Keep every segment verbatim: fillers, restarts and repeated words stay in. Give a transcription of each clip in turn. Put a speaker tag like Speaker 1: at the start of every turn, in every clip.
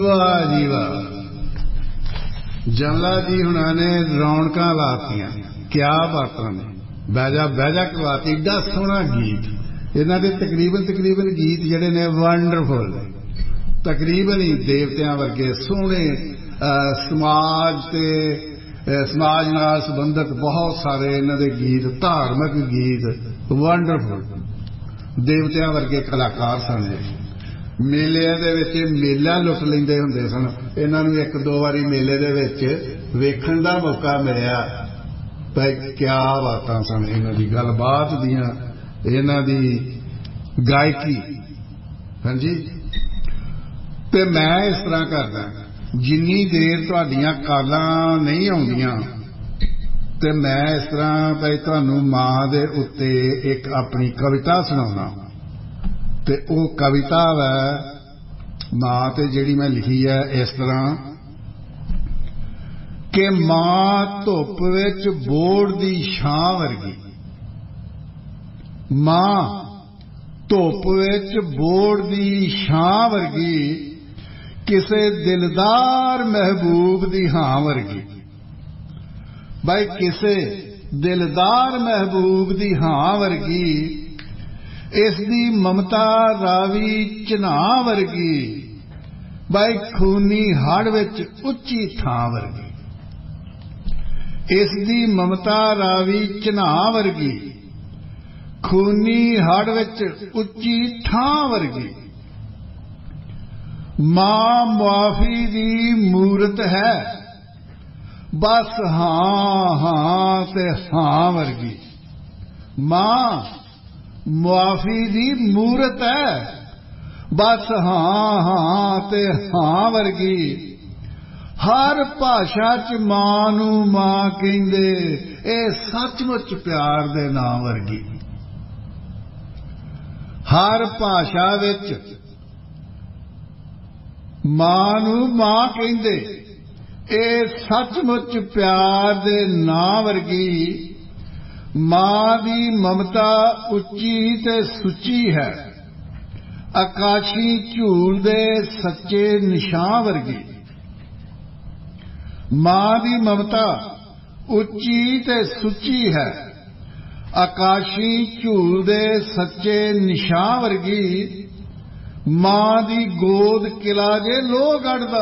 Speaker 1: वाह जी वाह, जमला जी हुणा ने रौनकां लातियां, क्या बातां ने, बैजा बैजा करवाती। एडा सोहना गीत इन्हां दे तकरीबन तकरीबन गीत जिहड़े ने वंडरफुल, तकरीबन ही देवतियां वर्गे सोहने। समाज ते समाज नाल संबंधित बहुत सारे इन्हां दे गीत, धार्मिक गीत वंडरफुल, देवतियां वर्गे कलाकार सन। मेलिਆਂ ਦੇ ਵਿੱਚ ਮੇਲਾ लुट ਲੈਂਦੇ ਹੁੰਦੇ ਸਨ। ਇਹਨਾਂ ਨੂੰ ਇੱਕ ਦੋ ਵਾਰੀ ਮੇਲੇ ਦੇ ਵਿੱਚ ਵੇਖਣ ਦਾ ਮੌਕਾ ਮਿਲਿਆ। ਭਾਈ ਕਿਆ ਬਾਤਾਂ ਸਨ ਇਹਨਾਂ ਦੀ, ਗੱਲਬਾਤ ਦੀਆਂ, ਇਹਨਾਂ ਦੀ ਗਾਇਕੀ। ਹਾਂਜੀ, ਤੇ ਮੈਂ ਇਸ ਤਰ੍ਹਾਂ ਕਰਦਾ, ਜਿੰਨੀ ਦੇਰ ਤੁਹਾਡੀਆਂ ਕਾਲਾਂ ਨਹੀਂ ਆਉਂਦੀਆਂ ਤੇ ਮੈਂ ਇਸ ਤਰ੍ਹਾਂ ਭਾਈ ਤੁਹਾਨੂੰ ਮਾਂ ਦੇ ਉੱਤੇ ਇੱਕ ਆਪਣੀ ਕਵਿਤਾ ਸੁਣਾਉਣਾ। ਤੇ ਉਹ ਕਵਿਤਾ ਵੈ ਮਾਂ ਤੇ ਜਿਹੜੀ ਮੈਂ ਲਿਖੀ ਹੈ ਇਸ ਤਰ੍ਹਾਂ ਕਿ ਮਾਂ ਧੁੱਪ ਵਿੱਚ ਬੋੜ ਦੀ ਛਾਂ ਵਰਗੀ, ਮਾਂ ਧੁੱਪ ਵਿੱਚ ਬੋੜ ਦੀ ਛਾਂ ਵਰਗੀ, ਕਿਸੇ ਦਿਲਦਾਰ ਮਹਿਬੂਬ ਦੀ ਹਾਂ ਵਰਗੀ। ਬਾਈ ਕਿਸੇ ਦਿਲਦਾਰ ਮਹਿਬੂਬ ਦੀ ਹਾਂ ਵਰਗੀ, ਇਸ ਦੀ ਮਮਤਾ ਰਾਵੀ ਝਨਾਹ ਵਰਗੀ, ਬਾਈ ਖੂਨੀ ਹੜ ਵਿੱਚ ਉੱਚੀ ਥਾਂ ਵਰਗੀ। ਇਸ ਦੀ ਮਮਤਾ ਰਾਵੀ ਝਨਾਹ ਵਰਗੀ, ਖੂਨੀ ਹੜ ਵਿੱਚ ਉੱਚੀ ਥਾਂ ਵਰਗੀ। ਮਾਂ ਮੁਆਫੀ ਦੀ ਮੂਰਤ ਹੈ, ਬਸ ਹਾਂ ਹਾਂ ਤੇ ਹਾਂ ਵਰਗੀ। ਮਾਂ ਮੁਆਫੀ ਦੀ ਮੂਰਤ ਹੈ, ਬਸ ਹਾਂ ਹਾਂ ਤੇ ਹਾਂ ਵਰਗੀ। ਹਰ ਭਾਸ਼ਾ ਚ ਮਾਂ ਨੂੰ ਮਾਂ ਕਹਿੰਦੇ, ਇਹ ਸੱਚਮੁੱਚ ਪਿਆਰ ਦੇ ਨਾਂ ਵਰਗੀ। ਹਰ ਭਾਸ਼ਾ ਵਿੱਚ ਮਾਂ ਨੂੰ ਮਾਂ ਕਹਿੰਦੇ, ਇਹ ਸੱਚਮੁੱਚ ਪਿਆਰ ਦੇ ਨਾਂ ਵਰਗੀ। ਮਾਂ ਦੀ ਮਮਤਾ ਉੱਚੀ ਤੇ ਸੁੱਚੀ ਹੈ, ਆਕਾਸ਼ੀ ਝੂਲ ਦੇ ਸੱਚੇ ਨਿਸ਼ਾਨ ਵਰਗੀ। ਮਾਂ ਦੀ ਮਮਤਾ ਉੱਚੀ ਤੇ ਸੁੱਚੀ ਹੈ, ਆਕਾਸ਼ੀ ਝੂਲ ਦੇ ਸੱਚੇ ਨਿਸ਼ਾਨ ਵਰਗੀ। ਮਾਂ ਦੀ ਗੋਦ ਕਿਲਾ ਜੇ ਲੋਹ ਗੜਦਾ,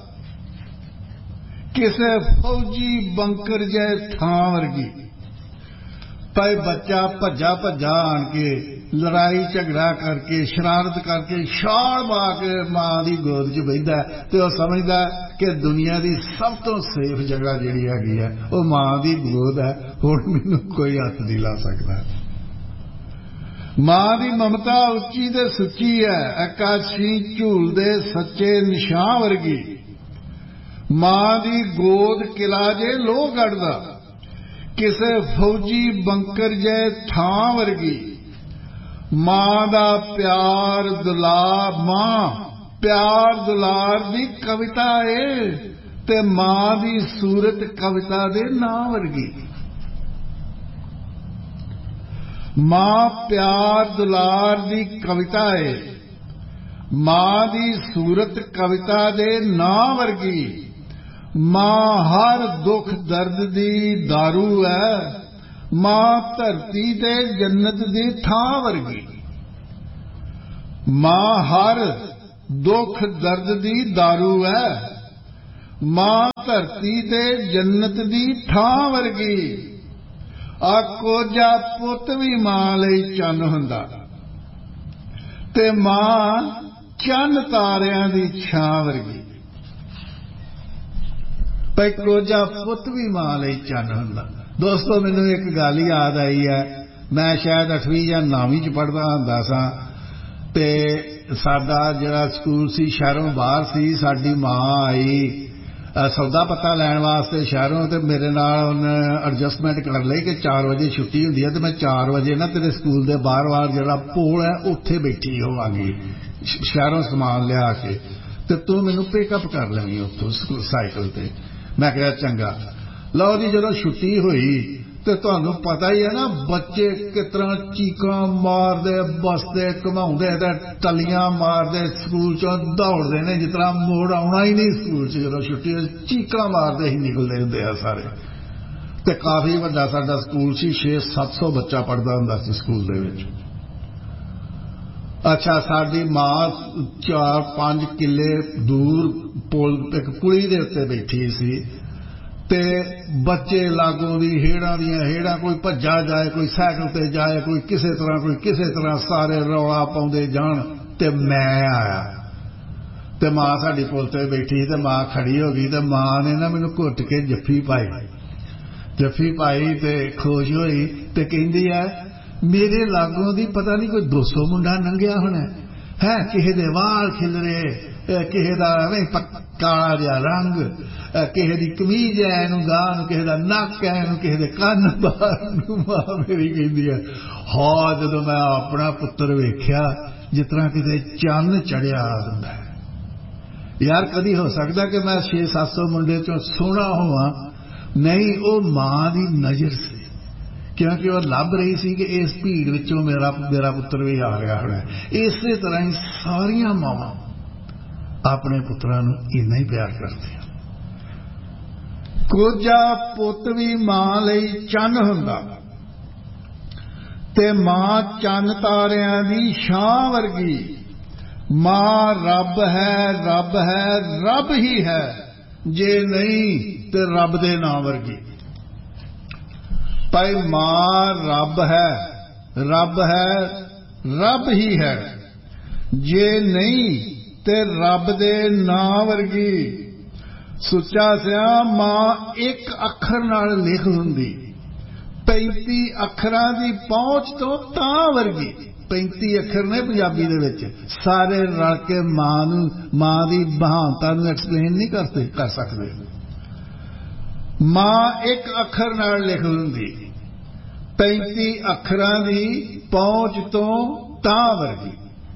Speaker 1: ਕਿਸੇ ਫੌਜੀ ਬੰਕਰ ਜੇ ਥਾਂ ਵਰਗੀ। ਭਾਈ ਬੱਚਾ ਭੱਜਾ ਭੱਜਾ ਆਣ ਕੇ ਲੜਾਈ ਝਗੜਾ ਕਰਕੇ ਸ਼ਰਾਰਤ ਕਰਕੇ ਛਾਲ ਮਾਰ ਕੇ ਮਾਂ ਦੀ ਗੋਦ 'ਚ ਬਹਿੰਦਾ ਤੇ ਉਹ ਸਮਝਦਾ ਕਿ ਦੁਨੀਆ ਦੀ ਸਭ ਤੋਂ ਸੇਫ ਜਗ੍ਹਾ ਜਿਹੜੀ ਹੈਗੀ ਹੈ ਉਹ ਮਾਂ ਦੀ ਗੋਦ ਹੈ, ਹੁਣ ਮੈਨੂੰ ਕੋਈ ਹੱਥ ਨਹੀਂ ਲਾ ਸਕਦਾ। ਮਾਂ ਦੀ ਮਮਤਾ ਉੱਚੀ ਤੇ ਸੁੱਚੀ ਹੈ, ਆਕਾਸ਼ੀ ਝੂਲ ਦੇ ਸੱਚੇ ਨਿਸ਼ਾਨ ਵਰਗੀ। ਮਾਂ ਦੀ ਗੋਦ ਕਿਲਾ ਜੇ ਲੋਹ ਗੜਦਾ, ਕਿਸੇ ਫੌਜੀ ਬੰਕਰ ਜੇ ਥਾਂ ਵਰਗੀ। ਮਾਂ ਦਾ ਪਿਆਰ ਦੁਲਾਰ, ਮਾਂ ਪਿਆਰ ਦੁਲਾਰ ਦੀ ਕਵਿਤਾ ਏ ਤੇ ਮਾਂ ਦੀ ਸੂਰਤ ਕਵਿਤਾ ਦੇ ਨਾਂ ਵਰਗੀ। ਮਾਂ ਪਿਆਰ ਦੁਲਾਰ ਦੀ ਕਵਿਤਾ ਏ, ਮਾਂ ਦੀ ਸੂਰਤ ਕਵਿਤਾ ਦੇ ਨਾਂ ਵਰਗੀ। ਮਾਂ ਹਰ ਦੁੱਖ ਦਰਦ ਦੀ ਦਾਰੂ ਹੈ, ਮਾਂ ਧਰਤੀ ਤੇ ਜੰਨਤ ਦੀ ਥਾਂ ਵਰਗੀ। ਮਾਂ ਹਰ ਦੁੱਖ ਦਰਦ ਦੀ ਦਾਰੂ ਹੈ, ਮਾਂ ਧਰਤੀ ਤੇ ਜੰਨਤ ਦੀ ਥਾਂ ਵਰਗੀ। ਆਖੋ ਜਾ ਪੁੱਤ ਵੀ ਮਾਂ ਲਈ ਚੰਨ ਹੁੰਦਾ ਤੇ ਮਾਂ ਚੰਨ ਤਾਰਿਆਂ ਦੀ ਛਾਂ ਵਰਗੀ। ਭਾਈ ਕੋਜਾ ਪੁੱਤ ਵੀ ਮਾਂ ਲਈ ਚੰਨ ਹੁੰਦਾ। ਦੋਸਤੋ ਮੈਨੂੰ ਇੱਕ ਗੱਲ ਯਾਦ ਆਈ ਹੈ, ਮੈਂ ਸ਼ਾਇਦ ਅੱਠਵੀਂ ਜਾਂ ਨੌਵੀਂ ਚ ਪੜ੍ਹਦਾ ਹੁੰਦਾ ਸਾਂ ਤੇ ਸਾਡਾ ਜਿਹੜਾ ਸਕੂਲ ਸੀ ਸ਼ਹਿਰੋਂ ਬਾਹਰ ਸੀ। ਸਾਡੀ ਮਾਂ ਆਈ ਸੌਦਾ ਪੱਤਾ ਲੈਣ ਵਾਸਤੇ ਸ਼ਹਿਰੋਂ ਤੇ ਮੇਰੇ ਨਾਲ ਉਹਨੇ ਐਡਜਸਟਮੈਂਟ ਕਰ ਲਈ ਕਿ ਚਾਰ ਵਜੇ ਛੁੱਟੀ ਹੁੰਦੀ ਹੈ ਤੇ ਮੈਂ ਚਾਰ ਵਜੇ ਨਾ ਤੇਰੇ ਸਕੂਲ ਦੇ ਬਾਹਰ ਬਾਹਰ ਜਿਹੜਾ ਪੋਲ ਹੈ ਉੱਥੇ ਬੈਠੀ ਹੋਵਾਂਗੀ ਸ਼ਹਿਰੋਂ ਸਮਾਨ ਲਿਆ ਕੇ ਤੇ ਤੂੰ ਮੈਨੂੰ ਪਿਕਅਪ ਕਰ ਲੈਣੀ ਉੱਥੋਂ ਸਾਈਕਲ ਤੇ। ਮੈਂ ਕਿਹਾ ਚੰਗਾ। ਲਓ ਜੀ ਜਦੋਂ ਛੁੱਟੀ ਹੋਈ ਤੇ ਤੁਹਾਨੂੰ ਪਤਾ ਹੀ ਹੈ ਨਾ ਬੱਚੇ ਕਿਸ ਤਰ੍ਹਾਂ ਚੀਕਾਂ ਮਾਰਦੇ ਬਸਦੇ ਘੁਮਾਉਂਦੇ ਤੇ ਟੱਲੀਆਂ ਮਾਰਦੇ ਸਕੂਲ ਚੋਂ ਦੌੜਦੇ ਨੇ ਜਿਸ ਤਰ੍ਹਾਂ ਮੋੜ ਆਉਣਾ ਹੀ ਨਹੀਂ ਸਕੂਲ 'ਚ ਜਦੋਂ ਛੁੱਟੀ ਚੀਕਾਂ ਮਾਰਦੇ ਹੀ ਨਿਕਲਦੇ ਹੁੰਦੇ ਆ ਸਾਰੇ। ਤੇ ਕਾਫੀ ਵੱਡਾ ਸਾਡਾ ਸਕੂਲ ਸੀ, ਛੇ ਸੱਤ ਸੌ ਬੱਚਾ ਪੜ੍ਹਦਾ ਹੁੰਦਾ ਸੀ ਸਕੂਲ ਦੇ ਵਿੱਚ। ਅੱਛਾ, ਸਾਡੀ ਮਾਂ ਚਾਰ ਪੰਜ ਕਿੱਲੇ ਦੂਰ ਪੁਲ ਇੱਕ ਪੁਲੀ ਦੇ ਉੱਤੇ ਬੈਠੀ ਸੀ ਤੇ ਬੱਚੇ ਲਾਗੋਂ ਦੀ ਹੇੜਾਂ ਦੀਆਂ ਹੇੜਾਂ, ਕੋਈ ਭੱਜਾ ਜਾਏ, ਕੋਈ ਸਾਈਕਲ ਤੇ ਜਾਏ, ਕੋਈ ਕਿਸੇ ਤਰ੍ਹਾਂ ਕੋਈ ਕਿਸੇ ਤਰ੍ਹਾਂ, ਸਾਰੇ ਰੌਲਾ ਪਾਉਂਦੇ ਜਾਣ। ਤੇ ਮੈਂ ਆਇਆ ਤੇ ਮਾਂ ਸਾਡੀ ਪੁਲ ਤੇ ਬੈਠੀ ਤੇ ਮਾਂ ਖੜੀ ਹੋ ਗਈ ਤੇ ਮਾਂ ਨੇ ਨਾ ਮੈਨੂੰ ਘੁੱਟ ਕੇ ਜੱਫੀ ਪਾਈ ਜੱਫੀ ਪਾਈ ਤੇ ਖੁਸ਼ ਹੋਈ ਤੇ ਕਹਿੰਦੀ ਹੈ ਮੇਰੇ ਲਾਗੋਂ ਦੀ ਪਤਾ ਨਹੀਂ ਕੋਈ ਦੋ ਸੌ ਮੁੰਡਾ ਲੰਘਿਆ ਹੋਣਾ ਹੈ, ਕਿਸੇ ਦੇ ਵਾਲ ਖਿਲਰੇ, ਕਿਸੇ ਦਾ ਐਵੇਂ ਕਾਲਾ ਜਿਹਾ ਰੰਗ, ਕਿਸੇ ਦੀ ਕਮੀਜ਼ ਹੈ ਇਹਨੂੰ ਗਾਹ ਨੂੰ, ਕਿਸੇ ਦਾ ਨੱਕ ਹੈ ਇਹਨੂੰ, ਕਿਸੇ ਦੇ ਕੰਨ ਬਾਹਰ ਨੂੰ। ਮਾਂ ਮੇਰੀ ਕਹਿੰਦੀ ਹੈ ਹਾਂ ਜਦੋਂ ਮੈਂ ਆਪਣਾ ਪੁੱਤਰ ਵੇਖਿਆ ਜਿਸ ਤਰ੍ਹਾਂ ਕਿਤੇ ਚੰਨ ਚੜਿਆ ਹੁੰਦਾ ਯਾਰ। ਕਦੀ ਹੋ ਸਕਦਾ ਕਿ ਮੈਂ ਛੇ ਸੱਤ ਸੌ ਮੁੰਡੇ ਚੋਂ ਸੋਹਣਾ ਹੋਵਾਂ? ਨਹੀਂ, ਉਹ ਮਾਂ ਦੀ ਨਜ਼ਰ ਸੀ, ਕਿਉਂਕਿ ਉਹ ਲੱਭ ਰਹੀ ਸੀ ਕਿ ਇਸ ਭੀੜ ਵਿੱਚੋਂ ਮੇਰਾ ਮੇਰਾ ਪੁੱਤਰ ਵੀ ਆ ਰਿਹਾ ਹੋਣਾ। ਇਸੇ ਤਰ੍ਹਾਂ ਹੀ ਸਾਰੀਆਂ ਮਾਵਾਂ ਆਪਣੇ ਪੁੱਤਰਾਂ ਨੂੰ ਇੰਨਾ ਹੀ ਪਿਆਰ ਕਰਦੀਆਂ। ਕੋਝਾ ਪੁੱਤ ਵੀ ਮਾਂ ਲਈ ਚੰਨ ਹੁੰਦਾ ਤੇ ਮਾਂ ਚੰਨ ਤਾਰਿਆਂ ਦੀ ਛਾਂ ਵਰਗੀ। ਮਾਂ ਰੱਬ ਹੈ, ਰੱਬ ਹੈ, ਰੱਬ ਹੀ ਹੈ, ਜੇ ਨਹੀਂ ਤੇ ਰੱਬ ਦੇ ਨਾਂ ਵਰਗੀ। ਭਾਈ ਮਾਂ ਰੱਬ ਹੈ, ਰੱਬ ਹੈ, ਰੱਬ ਹੀ ਹੈ, ਜੇ ਨਹੀਂ ਤੇ ਰੱਬ ਦੇ ਨਾਂ ਵਰਗੀ। ਸੁੱਚਾ ਸਿਆ ਮਾਂ ਇੱਕ ਅੱਖਰ ਨਾਲ ਲਿਖ ਹੁੰਦੀ, ਪੈਂਤੀ ਅੱਖਰਾਂ ਦੀ ਪਹੁੰਚ ਤੋਂ ਤਾਂ ਵਰਗੀ। ਪੈਂਤੀ ਅੱਖਰ ਨੇ ਪੰਜਾਬੀ ਦੇ ਵਿੱਚ, ਸਾਰੇ ਰਲ ਕੇ ਮਾਂ ਨੂੰ ਮਾਂ ਦੀ ਮਹਾਨਤਾ ਨੂੰ ਐਕਸਪਲੇਨ ਨਹੀਂ ਕਰਦੇ ਕਰ ਸਕਦੇ। ਮਾਂ ਇੱਕ ਅੱਖਰ ਨਾਲ ਲਿਖ ਹੁੰਦੀ, ਪੈਂਤੀ ਅੱਖਰਾਂ ਦੀ ਪਹੁੰਚ ਤੋਂ ਤਾਂ ਵਰਗੀ।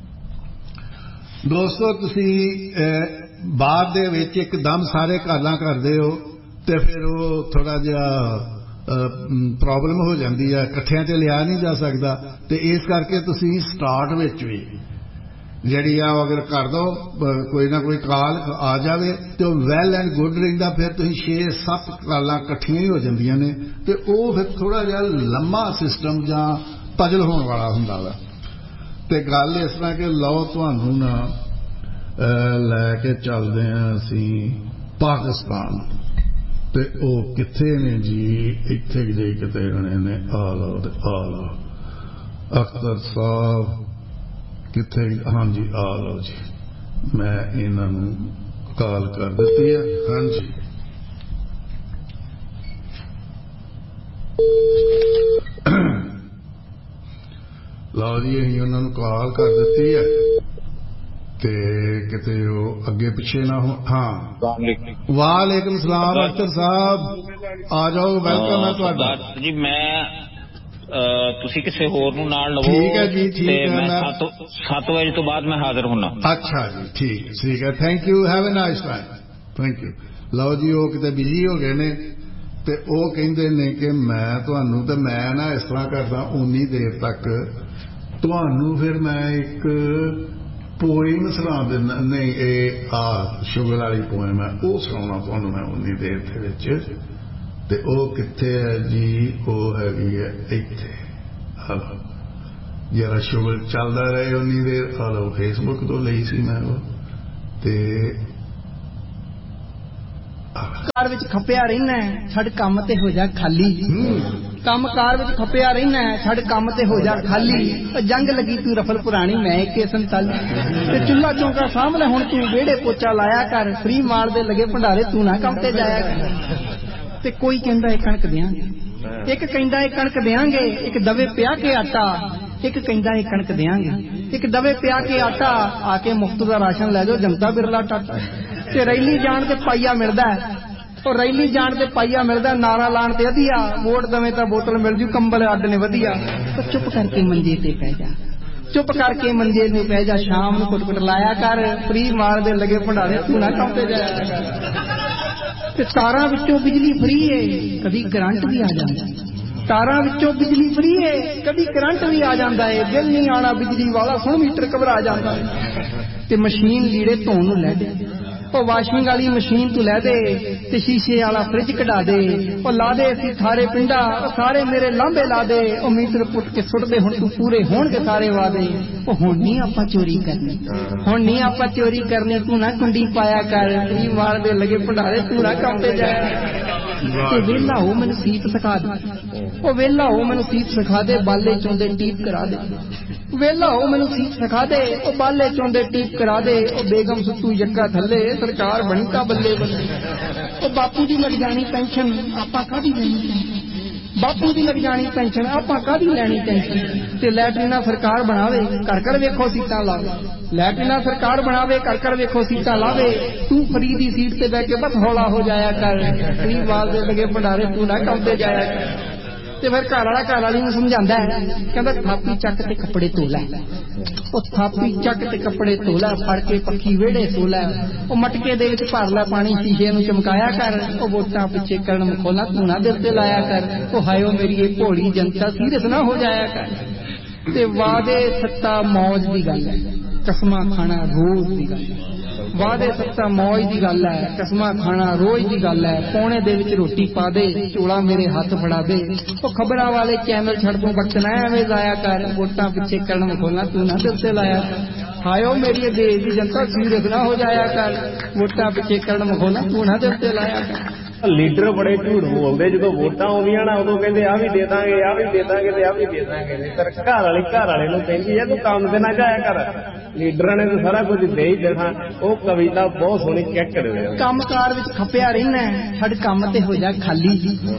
Speaker 1: ਦੋਸਤੋ, ਤੁਸੀਂ ਬਾਅਦ ਦੇ ਵਿੱਚ ਇੱਕਦਮ ਸਾਰੇ ਗੱਲਾਂ ਕਰਦੇ ਹੋ ਤੇ ਫਿਰ ਉਹ ਥੋੜਾ ਜਿਹਾ ਪ੍ਰੋਬਲਮ ਹੋ ਜਾਂਦੀ ਹੈ, ਇਕੱਠਿਆਂ 'ਚ ਲਿਆ ਨਹੀਂ ਜਾ ਸਕਦਾ। ਤੇ ਇਸ ਕਰਕੇ ਤੁਸੀਂ ਸਟਾਰਟ ਵਿੱਚ ਵੀ ਜਿਹੜੀ ਆ ਅਗਰ ਕਰ ਦੋ ਕੋਈ ਨਾ ਕੋਈ ਕਾਲ ਆ ਜਾਵੇ ਤੇ ਉਹ ਵੈਲ ਐਂਡ ਗੁੱਡ ਰਹਿੰਦਾ। ਫਿਰ ਤੁਸੀਂ ਛੇ ਸੱਤ ਕਾਲਾਂ ਇਕੱਠੀਆਂ ਹੀ ਹੋ ਜਾਂਦੀਆਂ ਨੇ ਤੇ ਉਹ ਫਿਰ ਥੋੜਾ ਜਿਹਾ ਲੰਮਾ ਸਿਸਟਮ ਜਾਂ ਪਜਲ ਹੋਣ ਵਾਲਾ ਹੁੰਦਾ ਵਾ। ਤੇ ਗੱਲ ਇਸ ਤਰ੍ਹਾਂ ਕਿ ਲਓ ਤੁਹਾਨੂੰ ਨਾ ਲੈ ਕੇ ਚੱਲਦੇ ਹਾਂ ਅਸੀਂ ਪਾਕਿਸਤਾਨ। ਤੇ ਉਹ ਕਿੱਥੇ ਨੇ ਜੀ? ਇੱਥੇ ਜੇ ਕਿਤੇ ਹੋਣੇ ਨੇ। ਆ ਲਓ ਤੇ ਆ ਲਓ ਅਖਤਰ ਸਾਹਿਬ ਕਿੱਥੇ? ਹਾਂਜੀ ਆ ਲਓ ਜੀ, ਮੈਂ ਇਹਨਾਂ ਨੂੰ ਕਾਲ ਕਰ ਦਿੱਤੀ ਹੈ। ਹਾਂਜੀ ਲਓ ਜੀ, ਅਸੀਂ ਉਹਨਾਂ ਨੂੰ ਕਾਲ ਕਰ ਦਿੱਤੀ ਹੈ ਤੇ ਕਿਤੇ ਉਹ ਅੱਗੇ ਪਿੱਛੇ ਨਾ ਹੋ। ਹਾਂ, ਵਾਲੇਕੁਮ ਸਲਾਮ ਅਖਤਰ ਸਾਹਿਬ, ਆ ਜਾਓ, ਵੈਲਕਮ ਹੈ ਤੁਹਾਡਾ
Speaker 2: ਜੀ। ਮੈਂ ਤੁਸੀਂ ਕਿਸੇ ਹੋਰ ਨੂੰ ਨਾਲ ਲਵੋ।
Speaker 1: ਠੀਕ ਹੈ ਜੀ, ਠੀਕ ਹੈ।
Speaker 2: ਮੈਂ ਸੱਤ ਵਜੇ ਤੋਂ ਬਾਅਦ ਮੈਂ ਹਾਜ਼ਰ ਹੋਣਾ।
Speaker 1: ਅੱਛਾ ਜੀ, ਠੀਕ ਠੀਕ ਹੈ। Thank you, have a nice time. Thank you. ਲਓ ਜੀ, ਉਹ ਕਿਤੇ ਬਿਜੀ ਹੋ ਗਏ ਨੇ ਤੇ ਉਹ ਕਹਿੰਦੇ ਨੇ ਕਿ ਮੈਂ ਤੁਹਾਨੂੰ, ਤੇ ਮੈਂ ਨਾ ਇਸ ਤਰ੍ਹਾਂ ਕਰਦਾ ਉਨੀ ਦੇਰ ਤੱਕ ਤੁਹਾਨੂੰ ਫਿਰ ਮੈਂ ਇੱਕ ਪੋਇਮ ਸੁਣਾ ਦਿੰਦਾ। ਨਹੀਂ, ਇਹ ਆ ਸ਼ੁਗਰ ਵਾਲੀ ਪੋਇਮ ਹੈ, ਉਹ ਸੁਣਾਉਣਾ ਤੁਹਾਨੂੰ ਮੈਂ ਉਨੀ ਦੇਰ ਦੇ ਵਿੱਚ। ਤੇ ਉਹ ਕਿੱਥੇ ਹੈ ਜੀ? ਉਹ ਹੈਗੀ ਹੈ ਇੱਥੇ। ਹਲੋ ਜਰਾ ਸ਼ੁਗਰ ਚੱਲਦਾ ਰਹੇ ਉਨੀ ਦੇਰ। ਹਲੋ ਫੇਸਬੁੱਕ ਤੋਂ ਲਈ ਸੀ ਮੈਂ ਉਹ। ਤੇ
Speaker 3: ਕਾਰ ਵਿੱਚ ਖਪਿਆ ਰਹਿਣਾ, ਛੱਡ ਕੰਮ ਤੇ ਹੋ ਜਾ ਖਾਲੀ। ਕੰਮ ਕਾਰ ਵਿੱਚ ਖਪਿਆ ਰਹਿਣਾ, ਛੱਡ ਕੰਮ ਤੇ ਹੋ ਜਾ ਖਾਲੀ। ਜੰਗ ਲੱਗੀ ਤੂੰ ਰਫਲ ਪੁਰਾਣੀ, ਮੈਂ ਏਕੇ ਸੰਤਾਲੀ। ਤੇ ਚੁੱਲ੍ਹਾ ਚੌਂਕਾ ਸਾਹਮਣੇ ਹੁਣ ਤੂੰ ਵਿਹੜੇ ਪੋਚਾ ਲਾਇਆ ਕਰ। ਫਰੀ ਮਾਲ ਦੇ ਲੱਗੇ ਭੰਡਾਰੇ, ਤੂੰ ਨਾ ਕੰਮ ਤੇ ਜਾਇਆ ਕਰ। ਤੇ ਕੋਈ ਕਹਿੰਦਾ ਇਹ ਕਣਕ ਦਿਆਂਗੇ, ਇੱਕ ਕਹਿੰਦਾ ਇਹ ਕਣਕ ਦਿਆਂਗੇ, ਇੱਕ ਦਵੇ ਪਿਆ ਕੇ ਆਟਾ। ਇੱਕ ਕਹਿੰਦਾ ਇਹ ਕਣਕ ਦਿਆਂਗੇ, ਇੱਕ ਦਵੇ ਪਿਆ ਕੇ ਆਟਾ। ਆ ਕੇ ਮੁਫਤ ਦਾ ਰਾਸ਼ਨ ਲੈ ਜਾਓ, ਜਨਤਾ ਬਿਰਲਾ ਟਾਟਾ। ਤੇ ਰੈਲੀ ਜਾਣ ਤੇ ਪਾਈਆ ਮਿਲਦਾ, ਉਹ ਰੈਲੀ ਜਾਣ ਤੇ ਪਾਈਆ ਮਿਲਦਾ। ਨਾਰਾ ਲਾਣ ਤੇ ਵਧੀਆ, ਵੋਟ ਦਵੇਂ ਤਾਂ ਬੋਤਲ ਮਿਲ ਜੂ, ਕੰਬਲ ਅੱਡ ਨੇ ਵਧੀਆ। ਚੁੱਪ ਕਰਕੇ ਮੰਜੇ ਤੇ ਪੈ ਜਾ, ਚੁੱਪ ਕਰਕੇ ਮੰਜੇ ਤੇ ਪੈ ਜਾ। ਸ਼ਾਮ ਨੂੰ ਕੁੱਟ ਕੁੱਟ ਲਾਇਆ ਕਰ, ਫਰੀ ਮਾਰ ਦੇ ਲੱਗੇ ਭੰਡਾਰੇ, ਤੂੰ ਨਾ ਕੰਮ ਤੇ ਜਾਇਆ ਕਰ। ਤੇ ਤਾਰਾਂ ਵਿੱਚੋਂ ਬਿਜਲੀ ਫਰੀ ਏ, ਕਦੀ ਕਰੰਟ ਵੀ ਆ ਜਾਂਦਾ। ਤਾਰਾਂ ਵਿੱਚੋਂ ਬਿਜਲੀ ਫਰੀ ਏ, ਕਦੀ ਕਰੰਟ ਵੀ ਆ ਜਾਂਦਾ ਏ, ਬਿੱਲ ਨਹੀਂ ਆਣਾ ਬਿਜਲੀ ਵਾਲਾ, ਸੁਣ ਮੀਟਰ ਘਬਰਾ ਜਾਂਦਾ ਏ। ਤੇ ਮਸ਼ੀਨ ਲੀੜੇ ਧੋਣ ਨੂੰ ਲੈ ਦੇ, ਉਹ ਵਾਸ਼ਿੰਗ ਵਾਲੀ ਮਸ਼ੀਨ ਤੂੰ ਲੈ ਦੇ, ਤੇ ਸ਼ੀਸ਼ੇ ਵਾਲਾ ਫਰਿੱਜ ਕਢਾ ਦੇ, ਉਹ ਲਾ ਦੇ ਅਸੀਂ ਥਾਰੇ ਪਿੰਡਾ, ਉਹ ਸਾਰੇ ਮੇਰੇ ਲਾਂਬੇ ਲਾ ਦੇ, ਉਹ ਮੀਟਰ ਪੁੱਟ ਕੇ ਸੁੱਟ ਦੇ, ਹੁਣ ਤੂੰ ਪੂਰੇ ਹੋਣਗੇ ਸਾਰੇ ਵਾਦੇ। ਉਹ ਹੁਣ ਨਹੀਂ ਆਪਾਂ ਚੋਰੀ ਕਰਨੀ, ਹੁਣ ਨਹੀਂ ਆਪਾਂ ਚੋਰੀ ਕਰਨੀ, ਤੂੰ ਨਾ ਕੁੰਡੀ ਪਾਇਆ ਕਰ, ਤੀ ਮਾਰ ਦੇ ਲਗੇ ਭੰਡਾਰੇ, ਤੂੰ ਨਾ ਕੰਮ ਤੇ ਜਾਇਆ। ਤੇ ਵੇਲਾ ਉਹ ਮੈਨੂੰ ਸੀਤ ਸਿਖਾ ਦੇ, ਉਹ ਵੇਲਾ ਉਹ ਮੈਨੂੰ ਸੀਤ ਸਿਖਾ ਦੇ, ਬਾਲੇ ਚੋਂਦੇ ਟੀਪ ਕਰਾ ਦੇ, ਵੇਲਾ ਉਹ ਮੈਨੂੰ ਸੀਤ ਸਿਖਾ ਦੇ, ਉਹ ਬਾਲੇ ਚੋਂਦੇ ਟੀਪ ਕਰਾ ਦੇ, ਉਹ ਬੇਗਮ ਸੁੱਤੂ ਯੱਕਾ ਥੱਲੇ, ਸਰਕਾਰ ਬਣੀ ਤਾਂ ਬੱਲੇ ਬੱਲੇ। ਉਹ ਬਾਪੂ ਦੀ ਲੱਗ ਜਾਣੀ ਪੈਨਸ਼ਨ, ਆਪਾਂ ਕਾਹਦੀ ਲੈਣੀ, ਬਾਪੂ ਦੀ ਲੱਗ ਜਾਣੀ ਪੈਨਸ਼ਨ, ਆਪਾਂ ਕਾਹਦੀ ਲੈਣੀ ਟੈਨਸ਼ਨ। ਤੇ ਲੈਟਰੀਨਾ ਸਰਕਾਰ ਬਣਾਵੇ, ਘਰ ਘਰ ਵੇਖੋ ਸੀਟਾਂ ਲਾਵੇ, ਲੈਟਰੀਨਾ ਸਰਕਾਰ ਬਣਾਵੇ, ਘਰ ਘਰ ਵੇਖੋ ਸੀਟਾਂ ਲਾਵੇ, ਤੂੰ ਫਰੀ ਦੀ ਸੀਟ ਤੇ ਬਹਿ ਕੇ ਬਸ ਹੌਲਾ ਹੋ ਜਾਇਆ ਕਰ, ਫਰੀ ਵਾਲ ਦੇ ਲਗੇ ਭੰਡਾਰੇ, ਤੂੰ ਨਾ ਕੰਮ ਤੇ ਜਾਇਆ ਕਰ। ਤੇ ਫਿਰ ਘਰ ਵਾਲਾ ਘਰ ਵਾਲੀ ਨੂੰ ਸਮਝਾਉਂਦਾ ਹੈ, ਕਹਿੰਦਾ ਥਾਪੀ ਚੱਕ ਤੇ ਕੱਪੜੇ ਧੋ ਲੈ, ਉਹ ਥਾਪੀ ਚੱਕ ਤੇ ਕੱਪੜੇ ਧੋ ਲੈ, ਫੜ ਕੇ ਪੱਖੀ ਵਿਹੜੇ ਸੋ ਲੈ, ਉਹ ਮਟਕੇ ਦੇ ਵਿੱਚ ਭਰ ਲੈ ਪਾਣੀ, ਸ਼ੀਸ਼ੇ ਨੂੰ ਚਮਕਾਇਆ ਕਰ, ਉਹ ਵੋਟਾਂ ਪਿੱਛੇ ਕਰਨ ਮਖੌਲਾ ਤੂੰ ਨਾ ਦਿਲ ਤੇ ਲਾਇਆ ਕਰ, ਉਹ ਹਾਇਓ ਮੇਰੀ ਇਹ ਭੋਲੀ ਜਨਤਾ ਸੀਰੀਅਸ ਨਾ ਹੋ ਜਾਇਆ ਕਰ। ਤੇ ਵਾਦੇ ਸੱਤਾ ਮੌਜ ਦੀ ਗੱਲ ਹੈ, ਕਸਮਾਂ ਖਾਣਾ ਰੋਜ਼ ਦੀ ਗੱਲ ਹੈ, ਵਾਦੇ ਸੱਤਾ ਮੌਜ ਦੀ ਗੱਲ ਹੈ, ਕਸਮਾਂ ਖਾਣਾ ਰੋਜ਼ ਦੀ ਗੱਲ ਹੈ, ਪੌਣੇ ਦੇ ਵਿੱਚ ਰੋਟੀ ਪਾ ਦੇ, ਝੋਲਾ ਮੇਰੇ ਹੱਥ ਫੜਾ ਦੇ, ਉਹ ਖਬਰਾਂ ਵਾਲੇ ਚੈਨਲ ਛੱਡ ਦੂੰ, ਵਕਤ ਨਾ ਐਵੇਂ ਜ਼ਾਇਆ ਕਰ, ਵੋਟਾਂ ਪਿੱਛੇ ਕਰਨ ਮਖੌਲਾ ਤੂੰ ਨਾ ਦਿਲ ਤੇ ਲਾਇਆ ਕਰ। ਹਾਇਓ ਮੇਰੀ ਦੇਸ਼ ਦੀ ਜਨਤਾ ਸੀਰੀਅਸ ਨਾ ਹੋ ਜਾਇਆ ਕਰ, ਵੋਟਾਂ ਪਿੱਛੇ ਕਰਨ ਮਖੌਲਾ ਤੂੰ ਨਾ ਦਿਲ ਤੇ ਲਾਇਆ ਕਰ।
Speaker 4: ਲੀਡਰ ਬੜੇ ਝੂਠ ਬੋਲਦੇ, ਜਦੋਂ ਵੋਟਾਂ ਆਉਂਦੀਆਂ ਨਾ ਉਦੋਂ ਕਹਿੰਦੇ ਆਹ ਵੀ ਦੇ ਦਾਂਗੇ, ਆਹ ਵੀ ਦੇ ਦਾਂਗੇ ਤੇ ਆਹ ਵੀ ਦੇ ਦਾਂਗੇ, ਪਰ ਘਰ ਵਾਲੀ ਘਰ ਵਾਲੇ ਨੂੰ ਕਹਿੰਦੀ ਹੈ ਤੂੰ ਕੰਮ ਤੇ ਨਾ ਜਾਇਆ ਕਰ, ਲੀਡਰਾਂ ਨੇ ਤਾਂ ਸਾਰਾ ਕੁਝ ਦੇ ਹੀ ਦੇਣਾ। ਉਹ ਕਵਿਤਾ ਬਹੁਤ ਸੋਹਣੀ ਚੈੱਕ ਕਰਿਓ।
Speaker 3: ਕੰਮਕਾਰ ਵਿੱਚ ਖੱਪਿਆ ਰਹਿਣਾ, ਛੱਡ ਕੰਮ ਤੇ ਹੋ ਜਾ ਖਾਲੀ,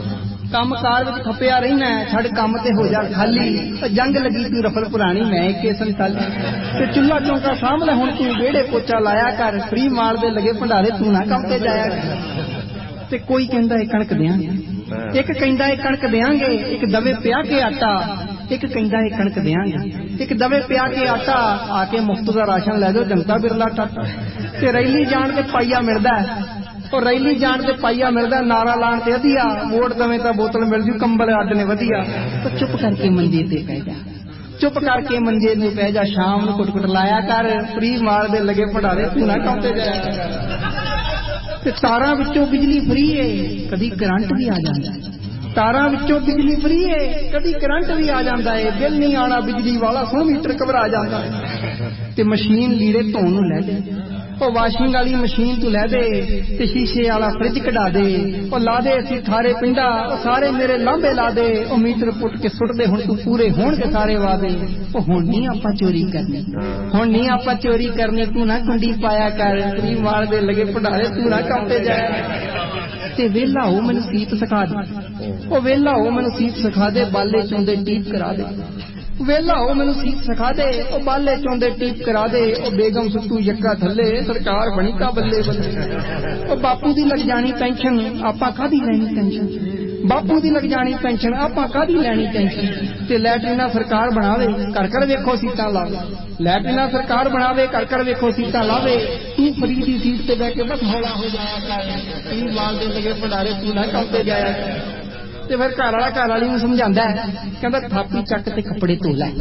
Speaker 3: ਕੰਮਕਾਰ ਵਿੱਚ ਖੱਪਿਆ ਰਹਿਣਾ, ਛੱਡ ਕੰਮ ਤੇ ਹੋ ਜਾ ਖਾਲੀ, ਜੰਗ ਲੱਗੀ ਤੂੰ ਰਫਲ ਪੁਰਾਣੀ, ਮੈਂ ਇੱਕੇ ਸੰਤਾਲੀ, ਤੇ ਚੁੱਲ੍ਹਾ ਚੌਂਕਾ ਸਾਹਮਣੇ ਹੁਣ ਤੂੰ ਵਿਹੜੇ ਪੋਚਾ ਲਾਇਆ ਕਰ, ਫਰੀ ਮਾਰ ਦੇ ਲਗੇ ਭੰਡਾਰੇ, ਤੂੰ ਨਾ ਕੰਮ ਤੇ ਜਾਇਆ ਕਰ। ਤੇ ਕੋਈ ਕਹਿੰਦਾ ਇਹ ਕਣਕ ਦਿਆਂਗੇ, ਇੱਕ ਕਹਿੰਦਾ ਇਹ ਕਣਕ ਦਿਆਂਗੇ, ਇੱਕ ਦਵੇ ਪਿਆ ਕੇ ਆਟਾ, ਇੱਕ ਕਹਿੰਦਾ ਇਹ ਕਣਕ ਦਿਆਂਗੇ, ਇੱਕ ਦਵੇ ਪਿਆ ਕੇ ਆਟਾ, ਆ ਕੇ ਮੁਫਤ ਦਾ ਰਾਸ਼ਨ ਲੈ ਜਾਓ ਜਨਤਾ ਬਿਰਲਾ ਟਾਟਾ। ਤੇ ਰੈਲੀ ਜਾਣ ਤੇ ਪਾਈਆ ਮਿਲਦਾ, ਉਹ ਰੈਲੀ ਜਾਣ ਤੇ ਪਾਈਆ ਮਿਲਦਾ, ਨਾਰਾ ਲਾਣ ਤੇ ਵਧੀਆ, ਵੋਟ ਦਵੇਂ ਤਾਂ ਬੋਤਲ ਮਿਲ ਜੂ, ਕੰਬਲ ਅੱਡ ਨੇ ਵਧੀਆ। ਤਾਂ ਚੁੱਪ ਕਰਕੇ ਮੰਜੇ ਤੇ ਪੈ ਜਾ, ਚੁੱਪ ਕਰਕੇ ਮੰਜੇ ਨੂੰ ਪੈ ਜਾ, ਸ਼ਾਮ ਨੂੰ ਕੁੱਟ ਕੁੱਟ ਲਾਇਆ ਕਰ, ਫਰੀ ਮਾਰ ਦੇ ਲਗੇ ਭੰਡਾਰੇ, ਤੂੰ ਨਾ ਕੰਮ ਤੇ ਜਾਇਆ। ਤੇ ਤਾਰਾਂ ਵਿੱਚੋਂ ਬਿਜਲੀ ਫਰੀ ਏ, ਕਦੀ ਕਰੰਟ ਵੀ ਆ ਜਾਂਦਾ, ਤਾਰਾਂ ਵਿੱਚੋਂ ਬਿਜਲੀ ਫਰੀ ਏ, ਕਦੀ ਕਰੰਟ ਵੀ ਆ ਜਾਂਦਾ ਏ, ਬਿੱਲ ਨਹੀਂ ਆਣਾ ਬਿਜਲੀ ਵਾਲਾ, ਸੁਣ ਮੀਟਰ ਘਬਰਾ ਜਾਂਦਾ ਏ। ਤੇ ਮਸ਼ੀਨ ਲੀੜੇ ਧੋਣ ਨੂੰ ਲੈ ਦੇ, ਉਹ ਵਾਸ਼ਿੰਗ ਵਾਲੀ ਮਸ਼ੀਨ ਤੂੰ ਲੈ ਦੇ, ਤੇ ਸ਼ੀਸ਼ੇ ਵਾਲਾ ਫਰਿੱਜ ਕਢਾ ਦੇ, ਉਹ ਲਾ ਦੇ ਅਸੀਂ ਥਾਰੇ ਪਿੰਡਾ, ਉਹ ਸਾਰੇ ਮੇਰੇ ਲਾਂਬੇ ਲਾ ਦੇ, ਉਹ ਮੀਟਰ ਪੁੱਟ ਕੇ ਸੁੱਟ ਦੇ, ਹੁਣ ਤੂੰ ਪੂਰੇ ਹੋਣਗੇ ਸਾਰੇ ਵਾਦੇ। ਉਹ ਹੁਣ ਨਹੀਂ ਆਪਾਂ ਚੋਰੀ ਕਰਨੀ, ਹੁਣ ਨਹੀਂ ਆਪਾਂ ਚੋਰੀ ਕਰਨੀ, ਤੂੰ ਨਾ ਕੁੰਡੀ ਪਾਇਆ ਕਰ, ਫਰੀ ਮਾਰ ਦੇ ਲਗੇ ਭੰਡਾਰੇ, ਤੂੰ ਨਾ ਕੰਮ ਤੇ ਜਾਇਆ। ਤੇ ਵੇਲਾ ਉਹ ਮੈਨੂੰ ਸੀਤ ਸਿਖਾ ਦੇ, ਉਹ ਵੇਲਾ ਉਹ ਮੈਨੂੰ ਸੀਤ ਸਿਖਾ ਦੇ, ਬਾਲੇ ਚੋਂਦੇ ਟੀਪ ਕਰਾ ਦੇ, ਵੇਲਾ ਉਹ ਮੈਨੂੰ ਸੀਤ ਸਿਖਾ ਦੇ, ਉਹ ਬਾਲੇ ਚੋਂਦੇ ਟੀਪ ਕਰਾ ਦੇ, ਉਹ ਬੇਗਮ ਸੁੱਤੂ ਯੱਕਾ ਥੱਲੇ, ਸਰਕਾਰ ਬਣੀ ਤਾਂ ਬੱਲੇ ਬੱਲੇ। ਉਹ ਬਾਪੂ ਦੀ ਲੱਗ ਜਾਣੀ ਪੈਨਸ਼ਨ, ਆਪਾਂ ਕਾਹਦੀ ਲੈਣੀ ਟੈਨਸ਼ਨ, ਬਾਪੂ ਦੀ ਲੱਗ ਜਾਣੀ ਪੈਨਸ਼ਨ, ਆਪਾਂ ਕਾਹਦੀ ਲੈਣੀ ਟੈਨਸ਼ਨ। ਤੇ ਲੈਟਰੀਨਾ ਸਰਕਾਰ ਬਣਾਵੇ, ਘਰ ਘਰ ਵੇਖੋ ਸੀਟਾਂ ਲਾਵੇ, ਲੈਟਰੀਨਾ ਸਰਕਾਰ ਬਣਾਵੇ, ਘਰ ਘਰ ਵੇਖੋ ਸੀਟਾਂ ਲਾਵੇ, ਤੂੰ ਫਰੀ ਦੀ ਸੀਟ ਤੇ ਬਹਿ ਕੇ ਬਸ ਹੌਲਾ ਹੋ ਜਾਇਆ ਕਰ, ਤੀ ਮਾਲ ਦੇ ਲਗੇ ਭੰਡਾਰੇ, ਤੂੰ ਨਾ ਕੰਮ ਤੇ ਜਾਇਆ ਕਰ। ਤੇ ਫਿਰ ਘਰ ਵਾਲਾ ਘਰ ਵਾਲੀ ਨੂੰ ਸਮਝਾਉਂਦਾ ਹੈ, ਕਹਿੰਦਾ ਥਾਪੀ ਚੱਕ ਤੇ ਕੱਪੜੇ ਧੋ ਲੈ,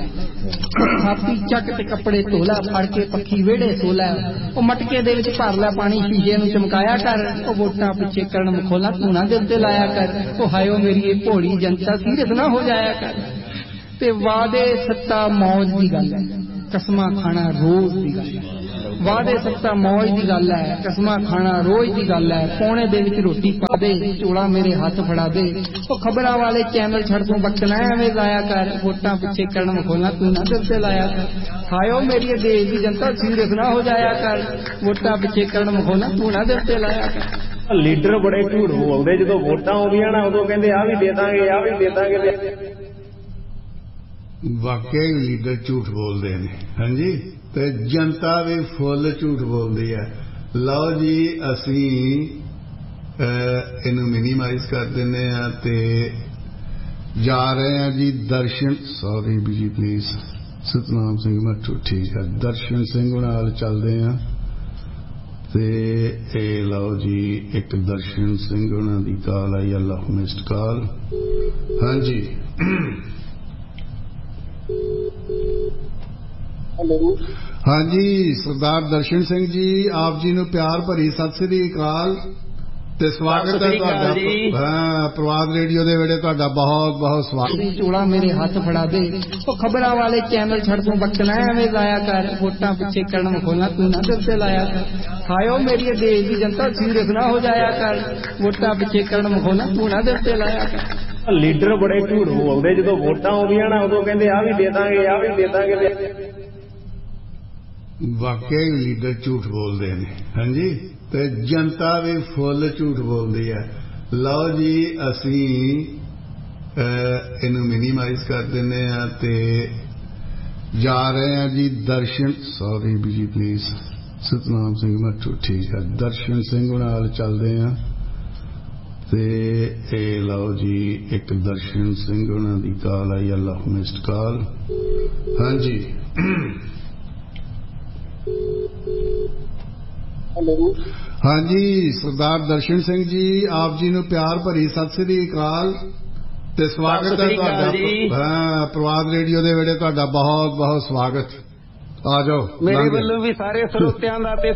Speaker 3: ਥਾਪੀ ਚੱਕ ਤੇ ਕੱਪੜੇ ਧੋ ਲੈ, ਫੜ ਕੇ ਪੱਖੀ ਵਿਹੜੇ ਸੋ ਲੈ, ਉਹ ਮਟਕੇ ਦੇ ਵਿੱਚ ਭਰ ਲੈ ਪਾਣੀ, ਸ਼ੀਸ਼ੇ ਨੂੰ ਚਮਕਾਇਆ ਕਰ, ਉਹ ਵੋਟਾਂ ਪਿੱਛੇ ਕਰਨ ਮਖੌਲਾ ਤੂੰ ਨਾ ਦਿਲ ਤੇ ਲਾਇਆ ਕਰ, ਉਹ ਹਾਇਓ ਮੇਰੀ ਇਹ ਭੋਲੀ ਜਨਤਾ ਸੀਰੀਅਸ ਨਾ ਹੋ ਜਾਇਆ ਕਰ। ਤੇ ਵਾਦੇ ਸੱਤਾ ਮੌਜ ਦੀ ਗੱਲ ਹੈ, ਕਸਮਾਂ ਖਾਣਾ ਰੋਜ਼ ਦੀ ਗੱਲ ਹੈ, ਵਾਦੇ ਸੱਤਾ ਮੌਜ ਦੀ ਗੱਲ ਹੈ, ਕਸਮਾਂ ਖਾਣਾ ਰੋਜ਼ ਦੀ ਗੱਲ ਹੈ, ਪੌਣੇ ਦੇ ਵਿੱਚ ਰੋਟੀ ਪਾ ਦੇ, ਝੋਲਾ ਮੇਰੇ ਹੱਥ ਫੜਾ ਦੇ, ਉਹ ਖਬਰਾਂ ਵਾਲੇ ਚੈਨਲ ਛੱਡ ਦੂੰ, ਵਕਤ ਨਾ ਐਵੇਂ ਜ਼ਾਇਆ ਕਰ, ਵੋਟਾਂ ਪਿੱਛੇ ਕਰਨ ਮਖੌਲਾ ਤੂੰ ਨਾ ਦਿਲ ਤੇ ਲਾਇਆ ਕਰ। ਹਾਇਓ ਮੇਰੀ ਦੇਸ਼ ਦੀ ਜਨਤਾ ਸੀਰੀਅਸ ਨਾ ਹੋ ਜਾਇਆ ਕਰ, ਵੋਟਾਂ ਪਿੱਛੇ ਕਰਨ ਮਖੌਲਾ ਤੂੰ ਨਾ ਦਿਲ ਤੇ ਲਾਇਆ ਕਰ।
Speaker 4: ਲੀਡਰ ਬੜੇ ਝੂਠ ਬੋਲਦੇ, ਜਦੋਂ ਵੋਟਾਂ ਆਉਂਦੀਆਂ ਨਾ ਉਦੋਂ ਕਹਿੰਦੇ ਆਹ ਵੀ ਦੇ ਦਾਂਗੇ, ਆਹ ਵੀ ਦੇ ਦਾਂਗੇ।
Speaker 1: ਵਾਕਿਆ ਹੀ ਲੀਡਰ ਝੂਠ ਬੋਲਦੇ ਨੇ, ਹਾਂਜੀ, ਤੇ ਜਨਤਾ ਵੀ ਫੁੱਲ ਝੂਠ ਬੋਲਦੀ ਹੈ। ਲਓ ਜੀ, ਅਸੀਂ ਇਹਨੂੰ ਮਿਨੀਮਾਈਜ਼ ਕਰ ਦਿੰਦੇ ਹਾਂ ਤੇ ਜਾ ਰਹੇ ਹਾਂ ਜੀ ਦਰਸ਼ਨ, ਸੌਰੀ ਜੀ ਪਲੀਜ਼, ਸਤਨਾਮ ਸਿੰਘ ਮੱਠੂ, ਠੀਕ ਹੈ, ਦਰਸ਼ਨ ਸਿੰਘ ਨਾਲ ਚੱਲਦੇ ਹਾਂ ਤੇ ਇਹ ਲਓ ਜੀ ਇੱਕ ਦਰਸ਼ਨ ਸਿੰਘ ਉਹਨਾਂ ਦੀ ਕਾਲ ਆਈ ਅੱਲਾ ਮਿਸਡ ਕਾਲ। ਹਾਂਜੀ
Speaker 4: ਹੈਲੋ
Speaker 1: ਹਾਂਜੀ ਸਰਦਾਰ ਦਰਸ਼ਨ ਸਿੰਘ ਜੀ ਆਪ ਜੀ ਨੂੰ ਪਿਆਰ ਭਰੀ ਸਤਿ ਸ੍ਰੀ ਅਕਾਲ ਤੇ ਸਵਾਗਤ ਹੈ ਤੁਹਾਡਾ। ਹਾਂ ਪ੍ਰਵਾਦ ਰੇਡੀਓ ਦੇ ਵੇਲੇ ਤੁਹਾਡਾ ਬਹੁਤ ਬਹੁਤ ਸਵਾਗਤ।
Speaker 3: ਚੋਲਾ ਮੇਰੇ ਹੱਥ ਫੜਾ ਦੇ ਉਹ ਖਬਰਾਂ ਵਾਲੇ ਚੈਨਲ ਛੱਡ ਤੂੰ ਬਕਣਾ ਐਵੇਂ ਲਾਇਆ ਕਰ ਵੋਟਾਂ ਪਿੱਛੇ ਕਰਨ ਮਖੋਲਾ ਤੂੰ ਨਾ ਦਿਲ ਤੇ ਲਾਇਆ ਕਰ ਖਾਇਓ ਮੇਰੀ ਦੇਸ਼ ਦੀ ਜਨਤਾ ਸੀਰੀਅਸ ਨਾ ਹੋ ਜਾਇਆ ਕਰ ਵੋਟਾਂ ਪਿੱਛੇ ਕਰਨ ਮਖੋਲਾ ਤੂੰ ਨਾ ਦਿਲ ਤੇ ਲਾਇਆ ਕਰ।
Speaker 4: ਲੀਡਰ ਬੜੇ ਝੂਠ ਬੋਲਦੇ ਜਦੋਂ ਵੋਟਾਂ ਆਉਂਦੀਆਂ ਨਾ ਉਦੋਂ ਕਹਿੰਦੇ ਆ ਵੀ ਦੇ ਦਾਂਗੇ ਆ ਵੀ ਦੇ ਦਾਂਗੇ।
Speaker 1: ਵਾਕਿਆ ਹੀ ਲੀਡਰ ਝੂਠ ਬੋਲਦੇ ਨੇ। ਹਾਂਜੀ ਤੇ ਜਨਤਾ ਵੀ ਫੁੱਲ ਝੂਠ ਬੋਲਦੀ ਹੈ। ਲਓ ਜੀ ਅਸੀਂ ਇਹਨੂੰ ਮਿਨੀਮਾਈਜ਼ ਕਰ ਦਿੰਦੇ ਹਾਂ ਤੇ ਜਾ ਰਹੇ ਹਾਂ ਜੀ ਦਰਸ਼ਨ ਸੌਰੀ ਜੀ ਪਲੀਜ਼ ਸਤਨਾਮ ਸਿੰਘ ਮੱਠੂ ਠੀਕ ਹੈ ਦਰਸ਼ਨ ਸਿੰਘ ਨਾਲ ਚੱਲਦੇ ਹਾਂ ਤੇ ਇਹ ਲਓ ਜੀ ਇੱਕ ਦਰਸ਼ਨ ਸਿੰਘ ਉਹਨਾਂ ਦੀ ਕਾਲ ਆਈ ਅੱਲਾ ਮਿਸਡ ਕਾਲ। ਹਾਂਜੀ
Speaker 4: ਹੈਲੋ
Speaker 1: ਹਾਂਜੀ ਸਰਦਾਰ ਦਰਸ਼ਨ ਸਿੰਘ ਜੀ ਆਪ ਜੀ ਨੂੰ ਪਿਆਰ ਭਰੀ ਸਤਿ ਸ੍ਰੀ ਅਕਾਲ ਤੇ ਸਵਾਗਤ ਹੈ ਤੁਹਾਡਾ। ਹਾਂ ਪ੍ਰਵਾਦ ਰੇਡੀਓ ਦੇ ਵੇਲੇ ਤੁਹਾਡਾ ਬਹੁਤ ਬਹੁਤ ਸਵਾਗਤ। ਆ ਜਾਓ
Speaker 4: ਮੇਰੇ ਵੱਲੋਂ ਵੀ ਸਾਰੇ ਸਰੋਤਿਆਂ ਦਾ ਤੇ